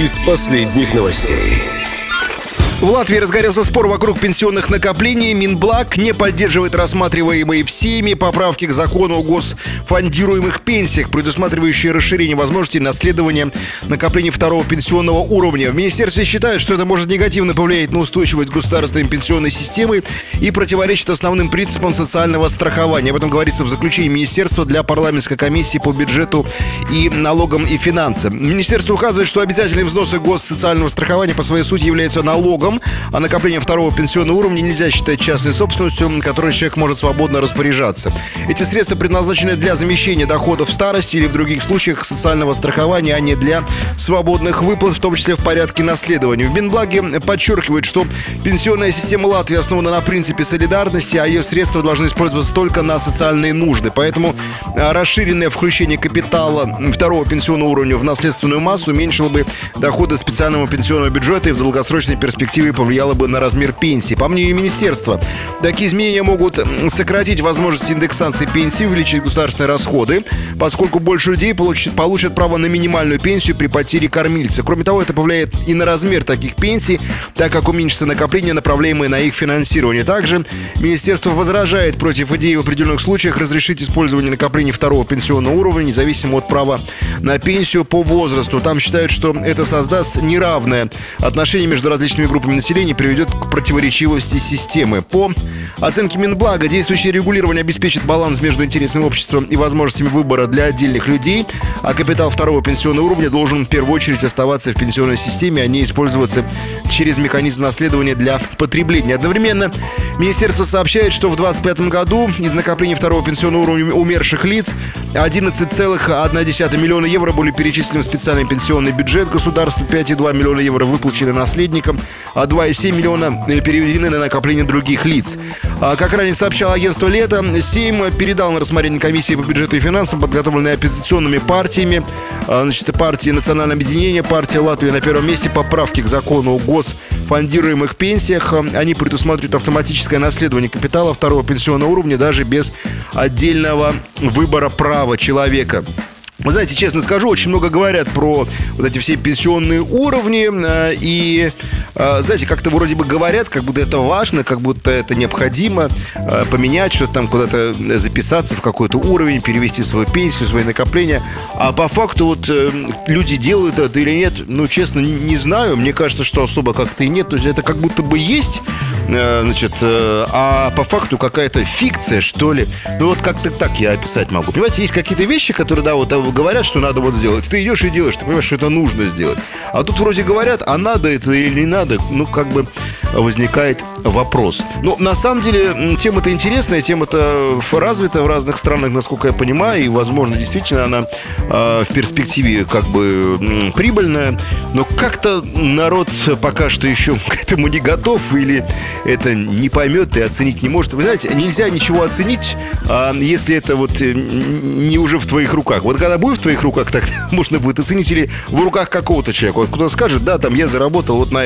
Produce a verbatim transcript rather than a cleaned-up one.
из последних новостей. В Латвии разгорелся спор вокруг пенсионных накоплений. Минблаг не поддерживает рассматриваемые всеми поправки к закону о госфондируемых пенсиях, предусматривающие расширение возможностей наследования накоплений второго пенсионного уровня. В министерстве считают, что это может негативно повлиять на устойчивость государственной пенсионной системы и противоречит основным принципам социального страхования. Об этом говорится в заключении министерства для парламентской комиссии по бюджету и налогам и финансам. Министерство указывает, что обязательные взносы госсоциального страхования по своей сути являются налогом, а накопление второго пенсионного уровня нельзя считать частной собственностью, которой человек может свободно распоряжаться. Эти средства предназначены для замещения доходов в старости или в других случаях социального страхования, а не для свободных выплат, в том числе в порядке наследования. В Минблаге подчеркивают, что пенсионная система Латвии основана на принципе солидарности, а ее средства должны использоваться только на социальные нужды. Поэтому расширенное включение капитала второго пенсионного уровня в наследственную массу уменьшило бы доходы специального пенсионного бюджета и в долгосрочной перспективе повлияло бы на размер пенсии. По мнению министерства, такие изменения могут сократить возможность индексации пенсии, увеличить государственные расходы, поскольку больше людей получат, получат право на минимальную пенсию при потере кормильца. Кроме того, это повлияет и на размер таких пенсий, так как уменьшится накопление, направляемое на их финансирование. Также министерство возражает против идеи в определенных случаях разрешить использование накоплений второго пенсионного уровня, независимо от права на пенсию по возрасту. Там считают, что это создаст неравное отношение между различными группами населения, приведет к противоречивости системы. По оценке Минблага, действующее регулирование обеспечит баланс между интересами общества и возможностями выбора для отдельных людей, а капитал второго пенсионного уровня должен в первую очередь оставаться в пенсионной системе, а не использоваться через механизм наследования для потребления. Одновременно министерство сообщает, что в двадцать пятом году из накоплений второго пенсионного уровня умерших лиц одиннадцать целых одна десятая миллиона евро были перечислены в специальный пенсионный бюджет государства, пять целых два миллиона евро выплачены наследникам, а два целых семь миллиона переведены на накопление других лиц. Как ранее сообщало агентство «Лето», Сейм передал на рассмотрение комиссии по бюджету и финансам, подготовленные оппозиционными партиями, значит, партии «Национальное объединение», партия «Латвия» на первом месте, поправки к закону о госфондируемых пенсиях. Они предусматривают автоматическое наследование капитала второго пенсионного уровня даже без отдельного выбора права человека. Вы знаете, честно скажу, очень много говорят про вот эти все пенсионные уровни. И, знаете, как-то вроде бы говорят, как будто это важно, как будто это необходимо поменять что-то там, куда-то записаться в какой-то уровень, перевести свою пенсию, свои накопления. А по факту вот люди делают это или нет, ну, честно, не знаю. Мне кажется, что особо как-то и нет. То есть это как будто бы есть, значит, а по факту какая-то фикция, что ли. Ну, вот как-то так я описать могу. Понимаете, есть какие-то вещи, которые, да, вот говорят, что надо вот сделать. Ты идешь и делаешь, ты понимаешь, что это нужно сделать. А тут вроде говорят, а надо это или не надо. Ну, как бы возникает вопрос. Ну, на самом деле, тема-то интересная, тема-то развита в разных странах, насколько я понимаю. И, возможно, действительно она э, в перспективе как бы м, прибыльная. Но как-то народ пока что еще к этому не готов или это не поймет и оценить не может. Вы знаете, нельзя ничего оценить, э, если это вот не уже в твоих руках. Вот когда будет в твоих руках, так можно будет оценить, или в руках какого-то человека. Вот кто-то скажет, да, там я заработал вот на